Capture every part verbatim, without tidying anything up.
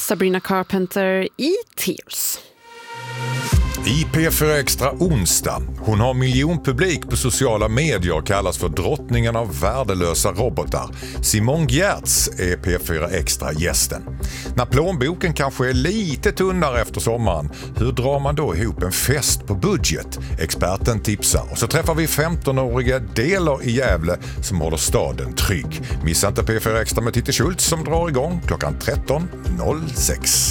Sabrina Carpenter i Tears. I P fyra Extra onsdag. Hon har miljonpublik på sociala medier och kallas för drottningen av värdelösa robotar. Simon Giertz är P fyra Extra gästen. När plånboken kanske är lite tunnare efter sommaren, hur drar man då ihop en fest på budget? Experten tipsar. Och så träffar vi femtonåriga Delar i Gävle som håller staden trygg. Missa inte P fyra Extra med Titti Schultz som drar igång klockan tretton noll sex.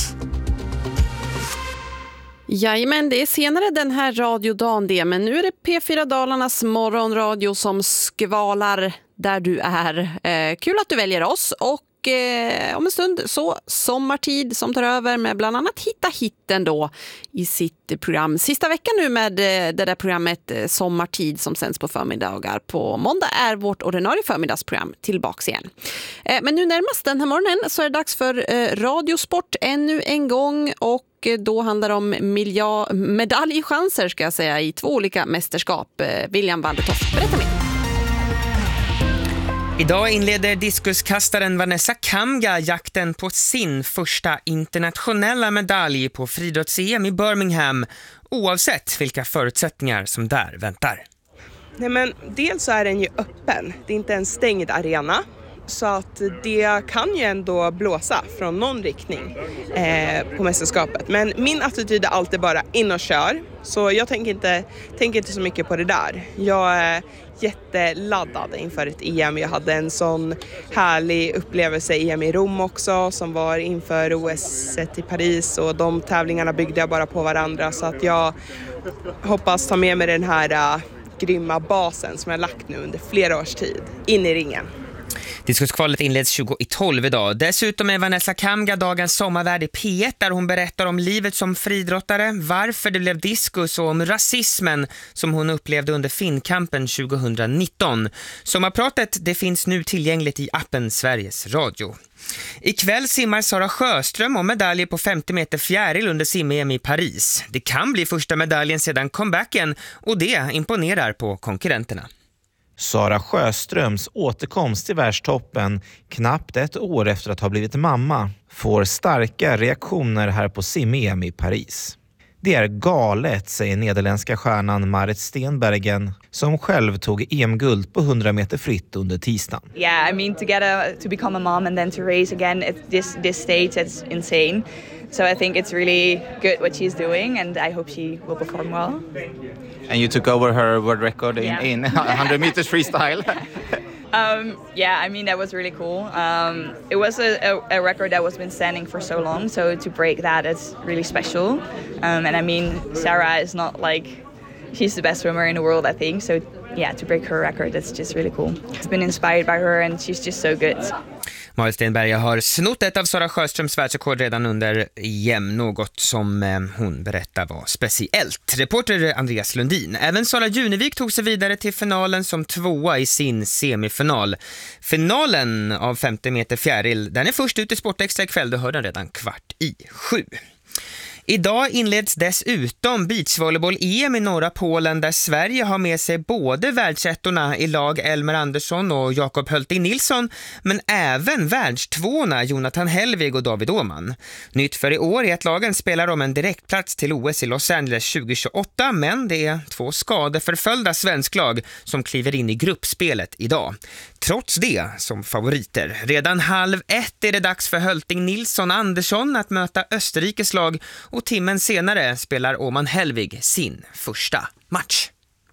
Jajamän, det är senare den här radiodagen det, men nu är det P fyra Dalarnas morgonradio som skvalar där du är. Eh, kul att du väljer oss och eh, om en stund så Sommartid som tar över med bland annat Hitta hitten då i sitt program. Sista veckan nu med eh, det där programmet eh, Sommartid som sänds på förmiddagar. På måndag är vårt ordinarie förmiddagsprogram tillbaks igen. Eh, men nu närmast den här morgonen så är det dags för eh, Radiosport ännu en gång och då handlar det om milja- medaljchanser ska jag säga i två olika mästerskap. William Waldertoft, berätta mer. Idag inleder diskuskastaren Vanessa Kamga jakten på sin första internationella medalj på friidrotts-E M i Birmingham, oavsett vilka förutsättningar som där väntar. Nej, men dels så är den ju öppen, det är inte en stängd arena. Så att det kan ju ändå blåsa från någon riktning eh, på mästerskapet. Men min attityd är alltid bara in och kör. Så jag tänker inte, tänker inte så mycket på det där. Jag är jätteladdad inför ett E M. Jag hade en sån härlig upplevelse E M i Rom också som var inför O S i Paris. Och de tävlingarna byggde jag bara på varandra. Så att jag hoppas ta med mig den här uh, grymma basen som jag lagt nu under flera års tid in i ringen. Diskuskvalet inleds tjugo i tolv idag. Dessutom är Vanessa Kamga dagens sommarvärd i P ett där hon berättar om livet som friidrottare, varför det blev diskus och om rasismen som hon upplevde under Finnkampen tjugonitton. Sommarpratet det finns nu tillgängligt i appen Sveriges Radio. Ikväll simmar Sara Sjöström om medaljer på femtio meter fjäril under sim-E M i Paris. Det kan bli första medaljen sedan comebacken och det imponerar på konkurrenterna. Sara Sjöströms återkomst till världstoppen knappt ett år efter att ha blivit mamma får starka reaktioner här på sim-E M i Paris. Det är galet, säger nederländska stjärnan Marit Stenbergen som själv tog E M-guld på hundra meter fritt under tisdagen. Yeah, I mean to get a, to become a mom and then to race again at this this stage, it's insane. So I think it's really good what she's doing and I hope she will perform well. And you took over her world record in, yeah. in one hundred meters freestyle. um, yeah, I mean that was really cool. Um, it was a, a, a record that was been standing for so long, so to break that is really special. Um, and I mean Sarah is not like, she's the best swimmer in the world I think, so yeah, to break her record, it's just really cool. I've been inspired by her and she's just so good. Marit Stenberg har snott ett av Sara Sjöströms världsrekord redan under E M, något som eh, hon berättar var speciellt. Reporter Andreas Lundin. Även Sara Junevik tog sig vidare till finalen som tvåa i sin semifinal. Finalen av femtio meter fjäril, den är först ut i Sportextra ikväll, du hör den redan kvart i sju. Idag inleds dessutom beachvolleyboll-E M i norra Polen där Sverige har med sig både världsettorna i lag Elmer Andersson och Jakob Hölting Nilsson men även världstvåorna Jonathan Hellvig och David Åman. Nytt för i år är att lagen spelar om en direktplats till O S i Los Angeles tjugohundratjugoåtta men det är två skadeförföljda svensklag som kliver in i gruppspelet idag. Trots det som favoriter. Redan halv ett är det dags för Hölting Nilsson Andersson att möta Österrikes lag och timmen senare spelar Åman Hellvig sin första match.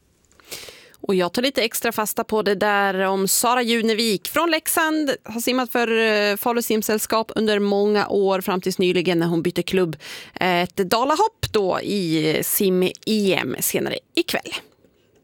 Och jag tar lite extra fasta på det där om Sara Junevik från Leksand. Har simmat för Falu simsällskap under många år fram tills nyligen när hon bytte klubb. Ett dalahopp då i sim-E M senare ikväll.